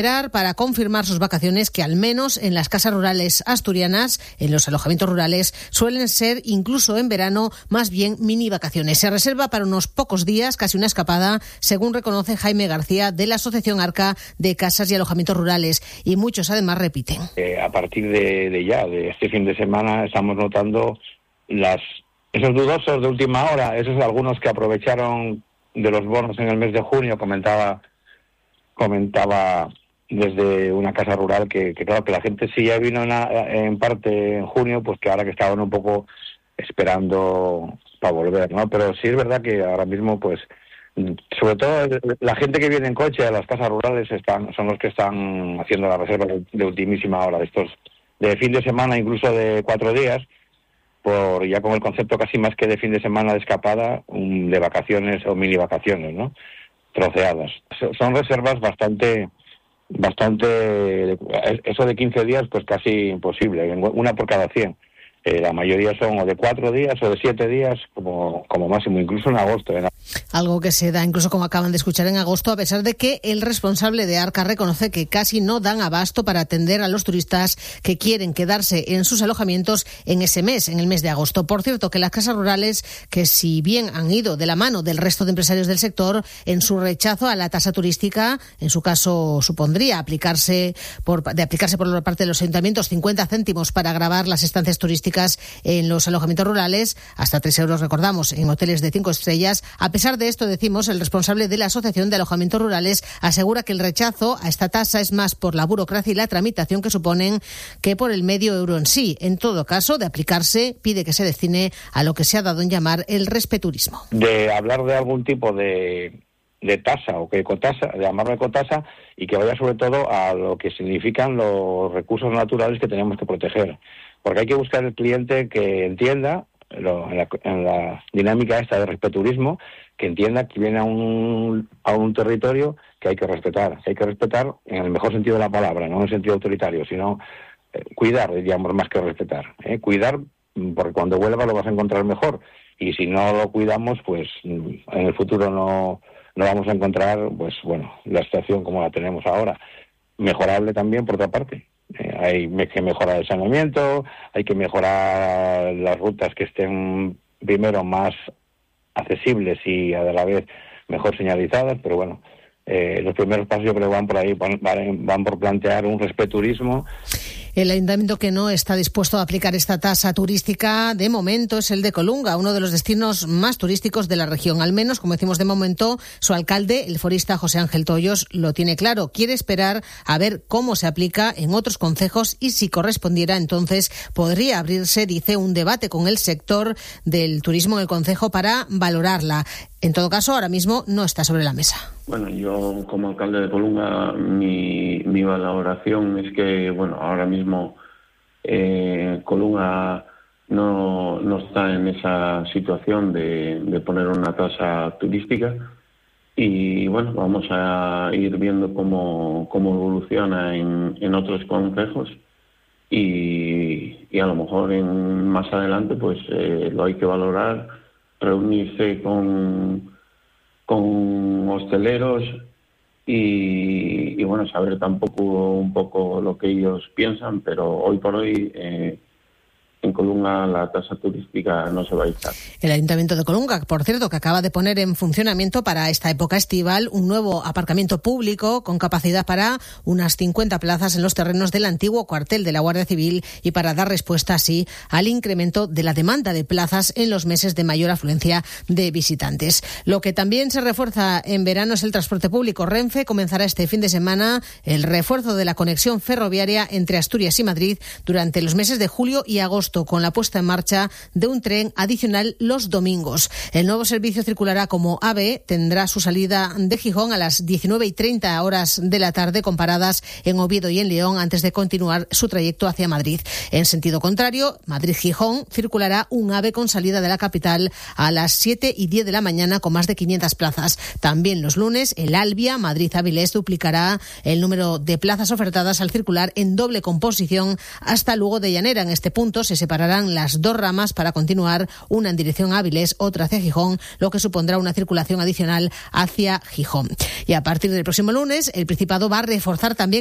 para confirmar sus vacaciones, que al menos en las casas rurales asturianas, en los alojamientos rurales, suelen ser, incluso en verano, más bien mini vacaciones. Se reserva para unos pocos días, casi una escapada, según reconoce Jaime García de la Asociación Arca de Casas y Alojamientos Rurales, y muchos además repiten. A partir de este fin de semana estamos notando esos dudosos de última hora, esos algunos que aprovecharon de los bonos en el mes de junio, comentaba desde una casa rural que claro, que la gente sí ya vino en parte en junio, pues que ahora que estaban un poco esperando para volver, ¿no? Pero sí es verdad que ahora mismo, pues, sobre todo la gente que viene en coche a las casas rurales son los que están haciendo la reserva de ultimísima hora, de fin de semana, incluso de 4 días, por ya con el concepto casi más que de fin de semana de escapada, de vacaciones o mini vacaciones, ¿no? Troceadas. Son reservas bastante, eso de 15 días pues casi imposible, una por cada 100. La mayoría son o de 4 días o de 7 días como máximo, incluso en agosto. Algo que se da incluso, como acaban de escuchar, en agosto, a pesar de que el responsable de Arca reconoce que casi no dan abasto para atender a los turistas que quieren quedarse en sus alojamientos en ese mes, en el mes de agosto. Por cierto, que las casas rurales, que si bien han ido de la mano del resto de empresarios del sector, en su rechazo a la tasa turística, en su caso supondría aplicarse por parte de los ayuntamientos 50 céntimos para gravar las estancias turísticas en los alojamientos rurales, hasta 3 euros, recordamos, en hoteles de 5 estrellas. A pesar de esto, decimos, el responsable de la Asociación de Alojamientos Rurales asegura que el rechazo a esta tasa es más por la burocracia y la tramitación que suponen que por el medio euro en sí. En todo caso, de aplicarse, pide que se destine a lo que se ha dado en llamar el respeturismo. De hablar de algún tipo de tasa o que ecotasa, de llamarlo ecotasa, y que vaya sobre todo a lo que significan los recursos naturales que tenemos que proteger. Porque hay que buscar el cliente que entienda en la dinámica esta de respeturismo, que entienda que viene a un territorio que hay que respetar en el mejor sentido de la palabra, no en el sentido autoritario, sino cuidar, diríamos, más que respetar. Cuidar, porque cuando vuelva lo vas a encontrar mejor, y si no lo cuidamos, pues en el futuro no vamos a encontrar, pues bueno, la situación como la tenemos ahora. Mejorable también, por otra parte. Hay que mejorar el saneamiento, hay que mejorar las rutas que estén primero más accesibles y a la vez mejor señalizadas, pero bueno, los primeros pasos yo creo que van por ahí, van por plantear un respeturismo. El ayuntamiento que no está dispuesto a aplicar esta tasa turística de momento es el de Colunga, uno de los destinos más turísticos de la región. Al menos, como decimos de momento, su alcalde, el forista José Ángel Tollos, lo tiene claro. Quiere esperar a ver cómo se aplica en otros concejos y si correspondiera, entonces podría abrirse, dice, un debate con el sector del turismo en el concejo para valorarla. En todo caso, ahora mismo no está sobre la mesa. Bueno, yo como alcalde de Colunga, mi valoración es que, bueno, ahora mismo Colunga no está en esa situación de poner una tasa turística y, bueno, vamos a ir viendo cómo evoluciona en otros concejos y a lo mejor más adelante pues lo hay que valorar, reunirse con hosteleros y bueno, saber tampoco un poco lo que ellos piensan, pero hoy por hoy en Colunga la tasa turística no se va a izar. El Ayuntamiento de Colunga, por cierto, que acaba de poner en funcionamiento para esta época estival un nuevo aparcamiento público con capacidad para unas 50 plazas en los terrenos del antiguo cuartel de la Guardia Civil y para dar respuesta así al incremento de la demanda de plazas en los meses de mayor afluencia de visitantes. Lo que también se refuerza en verano es el transporte público. Renfe comenzará este fin de semana el refuerzo de la conexión ferroviaria entre Asturias y Madrid durante los meses de julio y agosto, con la puesta en marcha de un tren adicional los domingos. El nuevo servicio circulará como AVE, tendrá su salida de Gijón a las 19:30 horas de la tarde, con paradas en Oviedo y en León antes de continuar su trayecto hacia Madrid. En sentido contrario, Madrid-Gijón, circulará un AVE con salida de la capital a las 7:10 de la mañana con más de 500 plazas. También los lunes, el Albia Madrid-Avilés duplicará el número de plazas ofertadas al circular en doble composición hasta Lugo de Llanera. En este punto se separarán las dos ramas para continuar una en dirección a Avilés, otra hacia Gijón, lo que supondrá una circulación adicional hacia Gijón. Y a partir del próximo lunes, el Principado va a reforzar también